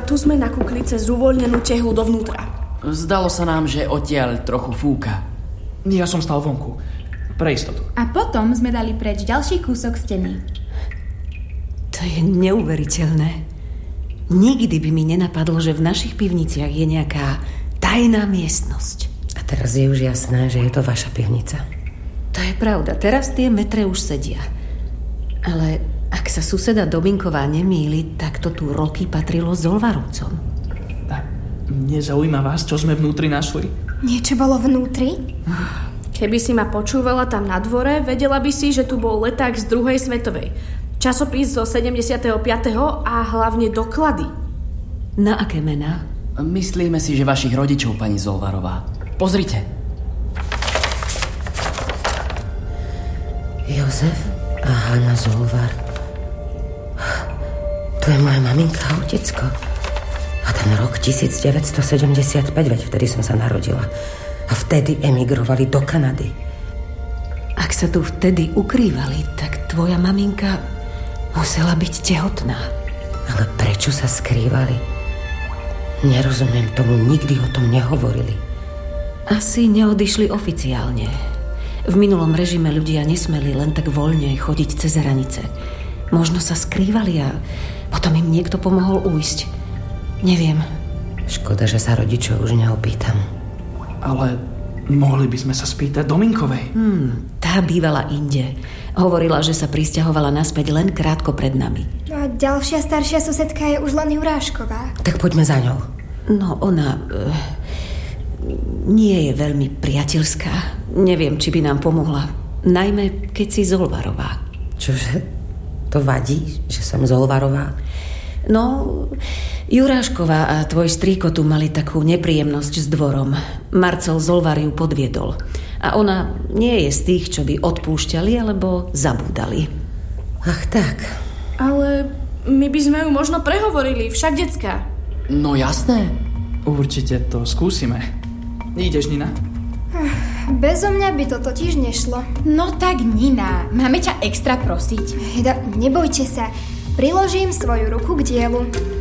tu sme nakúkli cez uvoľnenú tehlu dovnútra. Zdalo sa nám, že odtiaľ trochu fúka. Ja som stal vonku. Pre istotu. A potom sme dali preč ďalší kúsok steny. To je neuveriteľné. Nikdy by mi nenapadlo, že v našich pivniciach je nejaká tajná miestnosť. A teraz je už jasné, že je to vaša pivnica. To je pravda, teraz tie metre už sedia. Ale ak sa suseda Dominková nemýli, tak to tu roky patrilo Zolvarovcom. Nezaujíma vás, čo sme vnútri našli? Niečo bolo vnútri? Keby si ma počúvala tam na dvore, vedela by si, že tu bol leták z druhej svetovej. Časopis zo 75. a hlavne doklady. Na aké mená? Myslíme si, že vašich rodičov, pani Zolvarová. Pozrite. Jozef a Hanna Zolvar. Tu je moja maminka a otecko. A ten rok 1975, veď vtedy som sa narodila. A vtedy emigrovali do Kanady. Ak sa tu vtedy ukrývali, tak tvoja maminka musela byť tehotná. Ale prečo sa skrývali? Nerozumiem tomu, nikdy o tom nehovorili. Asi neodišli oficiálne. V minulom režime ľudia nesmeli len tak voľne chodiť cez hranice. Možno sa skrývali a potom im niekto pomohol ujsť. Neviem. Škoda, že sa rodičov už neopýtam. Ale mohli by sme sa spýtať Dominkovej. Tá bývala inde. Hovorila, že sa prisťahovala naspäť len krátko pred nami. No a ďalšia staršia susedka je už len Jurášková. Tak poďme za ňou. No ona nie je veľmi priateľská. Neviem, či by nám pomohla. Najmä, keď si Zolvarová. Čože? To vadí, že som Zolvarová? No, Jurášková a tvoj strýko tu mali takú nepríjemnosť s dvorom. Marcel Zolvar ju podviedol. A ona nie je z tých, čo by odpúšťali alebo zabúdali. Ach tak. Ale my by sme ju možno prehovorili, však decka. No jasné. Určite to skúsime. Ideš, Nina? Bezo mňa by to totiž nešlo. No tak Nina, máme ťa extra prosiť. Nebojte sa, priložím svoju ruku k dielu.